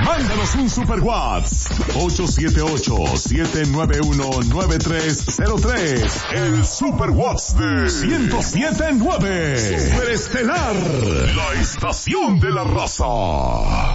Mándanos un super WhatsApp 878-791-9303. El super WhatsApp de 107.9. Superestelar, la estación de la raza.